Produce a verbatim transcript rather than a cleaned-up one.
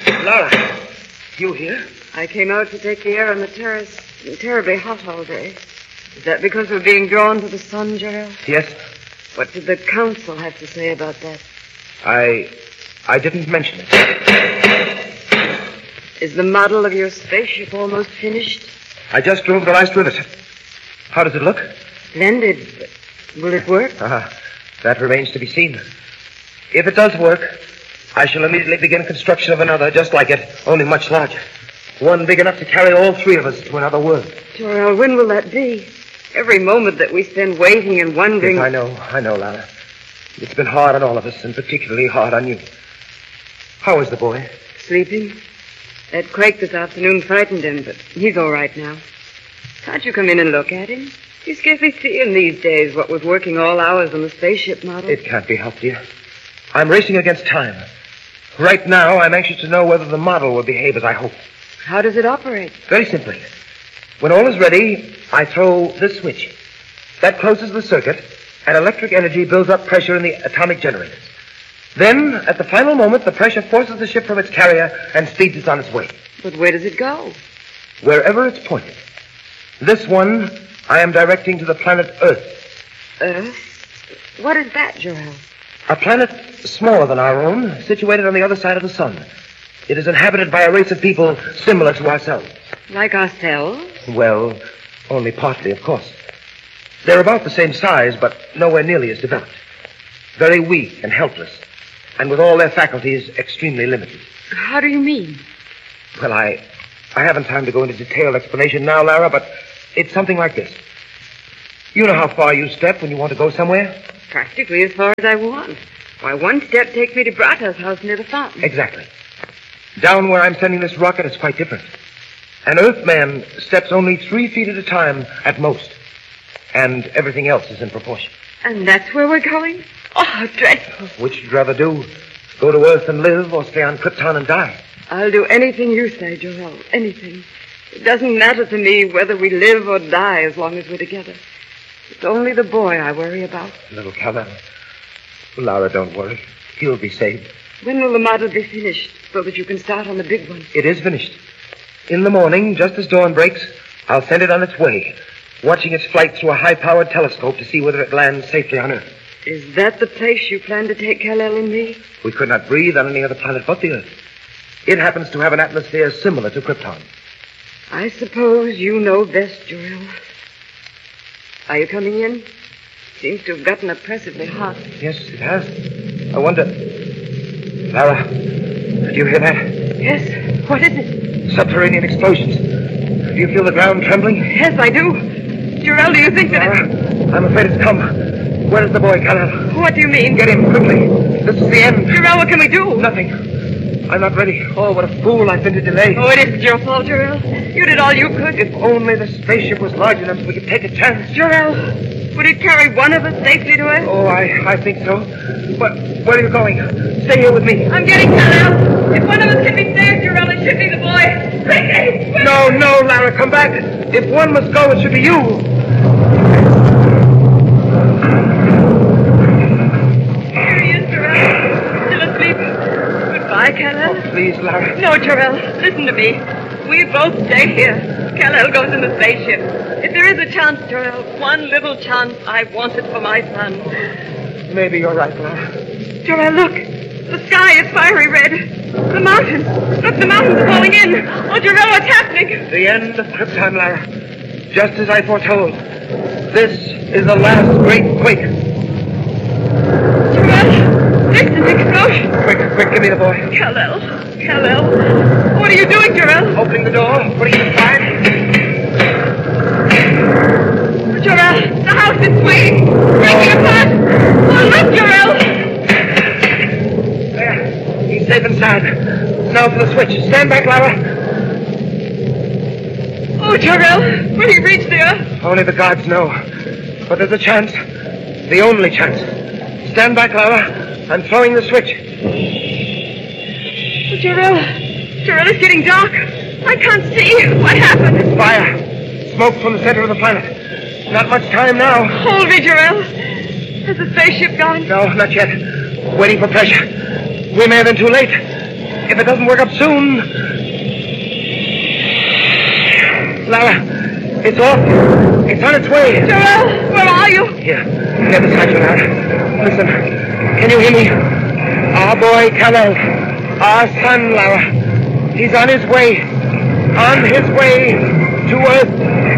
Laura, you here? I came out to take the air on the terrace. It's been terribly hot all day. Is that because we're being drawn to the sun, Gerald? Yes. What did the council have to say about that? I... I didn't mention it. Is the model of your spaceship almost finished? I just drove the last rivet. How does it look? Splendid, but will it work? Ah, that remains to be seen. If it does work, I shall immediately begin construction of another just like it, only much larger. One big enough to carry all three of us to another world. Jor-El, when will that be? Every moment that we spend waiting and wondering... Yes, I know, I know, Lara. It's been hard on all of us, and particularly hard on you. How is the boy? Sleeping. That quake this afternoon frightened him, but he's all right now. Can't you come in and look at him? You scarcely see him these days, what with working all hours on the spaceship model. It can't be helped, dear. I'm racing against time. Right now, I'm anxious to know whether the model will behave as I hope. How does it operate? Very simply. When all is ready, I throw this switch. That closes the circuit, and electric energy builds up pressure in the atomic generators. Then, at the final moment, the pressure forces the ship from its carrier and speeds it on its way. But where does it go? Wherever it's pointed. This one, I am directing to the planet Earth. Earth? What is that, Jor-El? A planet smaller than our own, situated on the other side of the sun. It is inhabited by a race of people similar to ourselves. Like ourselves? Well, only partly, of course. They're about the same size, but nowhere nearly as developed. Very weak and helpless, and with all their faculties extremely limited. How do you mean? Well, I, I haven't time to go into detailed explanation now, Lara, but it's something like this. You know how far you step when you want to go somewhere? Practically as far as I want. Why, one step takes me to Brata's house near the fountain. Exactly. Down where I'm sending this rocket, it's quite different. An Earthman steps only three feet at a time at most. And everything else is in proportion. And that's where we're going? Oh, how dreadful. Which would you rather do? Go to Earth and live, or stay on Krypton and die? I'll do anything you say, Jor-El. Anything. It doesn't matter to me whether we live or die as long as we're together. It's only the boy I worry about. Little Kal-El. Lara, don't worry. He'll be saved. When will the model be finished so that you can start on the big one? It is finished. In the morning, just as dawn breaks, I'll send it on its way, watching its flight through a high-powered telescope to see whether it lands safely on Earth. Is that the place you plan to take Kal-El and me? We could not breathe on any other planet but the Earth. It happens to have an atmosphere similar to Krypton. I suppose you know best, Jor-El. Are you coming in? Seems to have gotten oppressively hot. Yes, it has. I wonder... Lara, do you hear that? Yes. What is it? Subterranean explosions. Do you feel the ground trembling? Yes, I do. Jor-El, do you think that Lara, it's... I'm afraid it's come. Where is the boy, Kal-El? What do you mean? Get him, quickly. This is the end. Jor-El, what can we do? Nothing. I'm not ready. Oh, what a fool I've been to delay. Oh, it isn't your fault, Jor-El. You did all you could. If only the spaceship was large enough so we could take a chance. Jor-El, would it carry one of us safely to Earth? Oh, I, I think so. But where are you going? Stay here with me. I'm getting Kal-El. If one of us can be saved, Jor-El, it should be the boy. Quickly! Quickly! No, no, Lara, come back. If one must go, it should be you. Here he is, Jor-El. Still asleep. Goodbye, Kal-El. Oh, please, Lara. No, Jor-El, listen to me. We both stay here. Kal-El goes in the spaceship. If there is a chance, Jor-El, one little chance, I want it for my son. Maybe you're right, Lara. Jor-El, look. The sky is fiery red. The mountains. Look, the mountains are falling in. Oh, Jor-El, what's happening? The end of Krypton, Lara. Just as I foretold. This is the last great quake. Jor-El, distant explosion. Quick, quick, give me the boy. Kal-El. Kal-El. What are you doing, Jor-El? Opening the door, putting it inside. Jor-El, the house is swaying. Breaking apart. Oh, look, Jor-El. There. He's safe inside. Now for the switch. Stand back, Lara. Oh, Jor-El, will he reach the Earth? Only the gods know. But there's a chance. The only chance. Stand back, Lara. I'm throwing the switch. Oh, Jor-El. Jor-El, it's getting dark. I can't see. What happened? It's fire. Smoke from the center of the planet. Not much time now. Hold me, Jor-El. Has the spaceship gone? No, not yet. Waiting for pressure. We may have been too late. if it doesn't work up soon... Lara, it's off. It's on its way. Joel, where are you? Here, near beside you, Lara. Listen, can you hear me? Our boy, Kal-El. Our son, Lara. He's on his way. On his way to Earth.